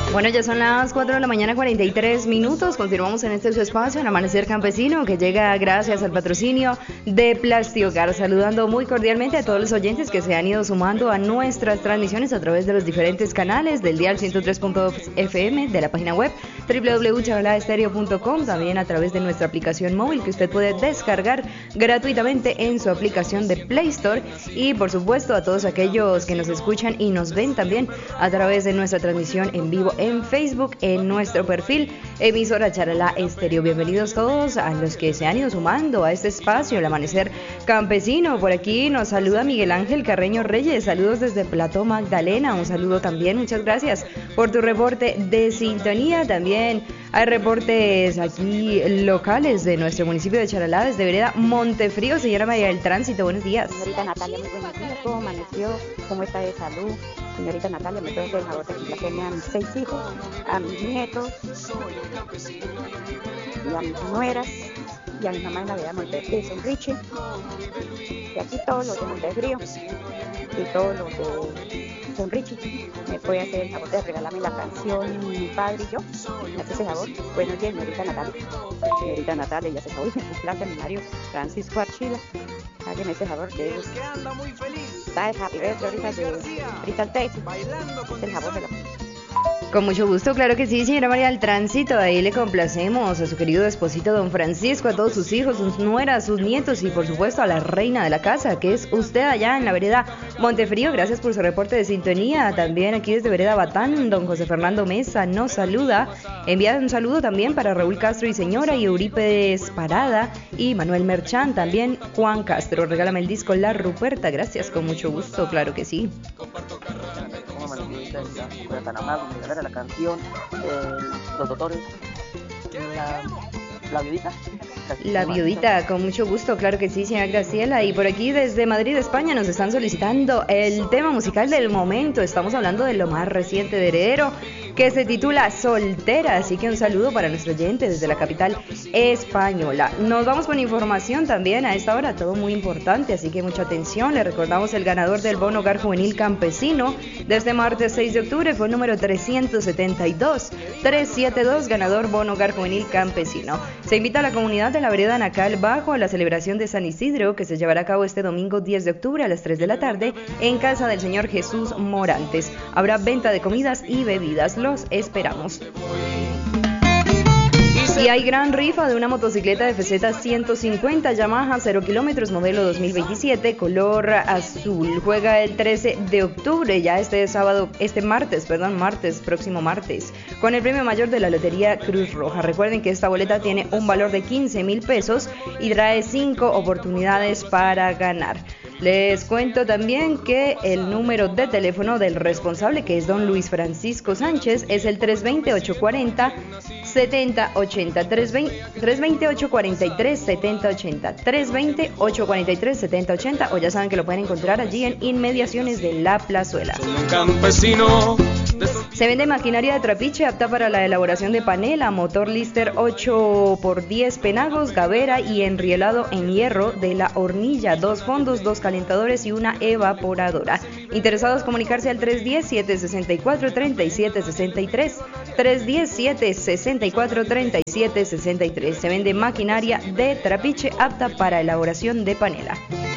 Bueno, ya son las 4 de la mañana, 43 minutos. Continuamos en este su espacio, el Amanecer Campesino, que llega gracias al patrocinio de Plastiocar. Saludando muy cordialmente a todos los oyentes que se han ido sumando a nuestras transmisiones a través de los diferentes canales del dial 103.fm, de la página web www.charalaestereo.com, también a través de nuestra aplicación móvil que usted puede descargar gratuitamente en su aplicación de Play Store. Y por supuesto a todos aquellos que nos escuchan y nos ven también a través de nuestra transmisión en vivo en Facebook, en nuestro perfil emisora Charalá Estéreo. Bienvenidos todos a los que se han ido sumando a este espacio, el Amanecer Campesino. Por aquí nos saluda Miguel Ángel Carreño Reyes, saludos desde Plató Magdalena, un saludo también, muchas gracias por tu reporte de sintonía. También hay reportes aquí locales de nuestro municipio de Charalá, desde vereda Montefrío. Señora María del Tránsito, buenos días. Señorita Natalia, muy buenos días, ¿cómo amaneció? ¿Cómo está de salud? Señorita Natalia, me tengo que favor de complacerme a mis 6 hijos, a mis nietos, y a mis nueras, y a mi mamá en la vereda de Sonriche, y aquí todos los de Montefrío, y todos los de Sonriche. ¿Me puede hacer el favor de regalarme la canción Mi Padre y Yo? ¿Me hace ese favor? Buenos días, señorita Natalia. Señorita Natalia, ya se favor, me complace a mi Mario Francisco Archila. Hágame ese favor que ellos está de Happy Birthday ahorita de Crystal Taste. Es el favor de la... Con mucho gusto, claro que sí, señora María del Tránsito. Ahí le complacemos a su querido esposito don Francisco, a todos sus hijos, sus nueras, sus nietos y por supuesto a la reina de la casa, que es usted allá en la vereda Montefrío. Gracias por su reporte de sintonía. También aquí desde vereda Batán, don José Fernando Mesa nos saluda. Envía un saludo también para Raúl Castro y señora, y Eurípedes Parada y Manuel Merchán. También Juan Castro, regálame el disco La Ruperta. Gracias, con mucho gusto, claro que sí. Tan amable, la canción, los doctores, la viudita. La viudita, con mucho gusto, claro que sí, señora Graciela. Y por aquí desde Madrid, España, nos están solicitando el tema musical del momento. Estamos hablando de lo más reciente de Heredero, que se titula Soltera, así que un saludo para nuestro oyente desde la capital española. Nos vamos con información también a esta hora, todo muy importante, así que mucha atención. Le recordamos el ganador del Bono Hogar Juvenil Campesino de este martes 6 de octubre fue el número 372, ganador Bono Hogar Juvenil Campesino. Se invita a la comunidad de la vereda Nacal Bajo a la celebración de San Isidro, que se llevará a cabo este domingo 10 de octubre a las 3 de la tarde en casa del señor Jesús Morantes. Habrá venta de comidas y bebidas. Los esperamos. Y hay gran rifa de una motocicleta de FZ 150 Yamaha 0 kilómetros modelo 2027 color azul. Juega el 13 de octubre, ya próximo martes, con el premio mayor de la Lotería Cruz Roja. Recuerden que esta boleta tiene un valor de 15,000 pesos y trae 5 oportunidades para ganar. Les cuento también que el número de teléfono del responsable, que es don Luis Francisco Sánchez, es el 320-840-7080, 320-843-7080, 320-843-7080, o ya saben que lo pueden encontrar allí en inmediaciones de La Plazuela. Se vende maquinaria de trapiche apta para la elaboración de panela, motor Lister 8x10 penagos, gavera y enrielado en hierro de La Hornilla, 2 fondos, 2 calentadores y una evaporadora. Interesados, comunicarse al 310-764-3763, 310-764-3763. Se vende maquinaria de trapiche apta para elaboración de panela.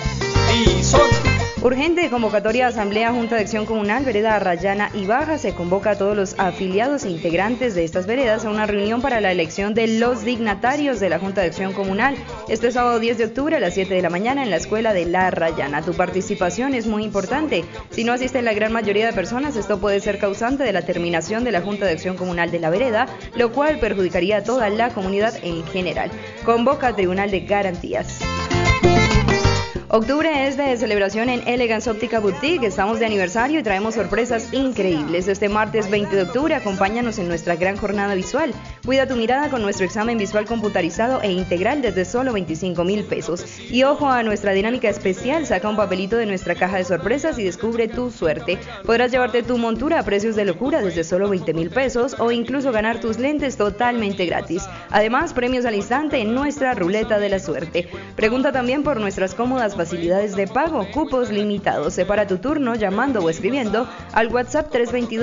Urgente convocatoria a Asamblea Junta de Acción Comunal, vereda Arrayana y Baja. Se convoca a todos los afiliados e integrantes de estas veredas a una reunión para la elección de los dignatarios de la Junta de Acción Comunal este sábado 10 de octubre a las 7 de la mañana en la Escuela de La Arrayana. Tu participación es muy importante. Si no asisten la gran mayoría de personas, esto puede ser causante de la terminación de la Junta de Acción Comunal de la vereda, lo cual perjudicaría a toda la comunidad en general. Convoca Tribunal de Garantías. Octubre es de celebración en Elegance Óptica Boutique. Estamos de aniversario y traemos sorpresas increíbles. Este martes 20 de octubre acompáñanos en nuestra gran jornada visual. Cuida tu mirada con nuestro examen visual computarizado e integral desde solo 25,000 pesos. Y ojo a nuestra dinámica especial, saca un papelito de nuestra caja de sorpresas y descubre tu suerte. Podrás llevarte tu montura a precios de locura desde solo 20,000 pesos o incluso ganar tus lentes totalmente gratis. Además, premios al instante en nuestra ruleta de la suerte. Pregunta también por nuestras cómodas facilidades de pago, cupos limitados. Separa tu turno llamando o escribiendo al WhatsApp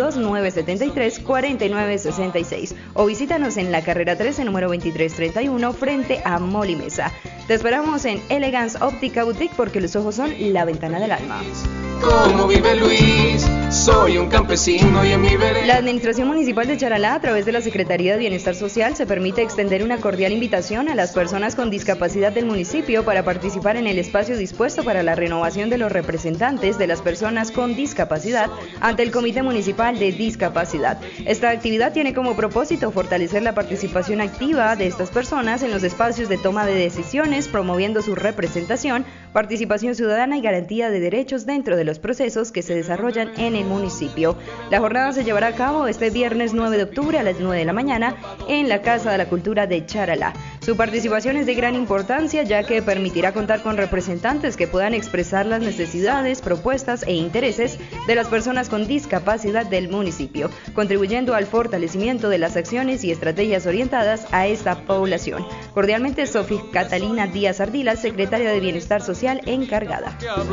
322-973-4966 o visítanos en la carrera 13, número 2331, frente a Molimesa. Te esperamos en Elegance Óptica Boutique porque los ojos son la ventana del alma. ¿Cómo vive Luis? Soy un campesino y en mi vereda. La Administración Municipal de Charalá, a través de la Secretaría de Bienestar Social, se permite extender una cordial invitación a las personas con discapacidad del municipio para participar en el espacio dispuesto para la renovación de los representantes de las personas con discapacidad ante el Comité Municipal de Discapacidad. Esta actividad tiene como propósito fortalecer la participación activa de estas personas en los espacios de toma de decisiones, promoviendo su representación, participación ciudadana y garantía de derechos dentro de los procesos que se desarrollan en el municipio. La jornada se llevará a cabo este viernes 9 de octubre a las 9 de la mañana en la Casa de la Cultura de Charalá. Su participación es de gran importancia ya que permitirá contar con representantes que puedan expresar las necesidades, propuestas e intereses de las personas con discapacidad del municipio, contribuyendo al fortalecimiento de las acciones y estrategias orientadas a esta población. Cordialmente, Sofía Catalina Díaz Ardila, secretaria de Bienestar Social encargada.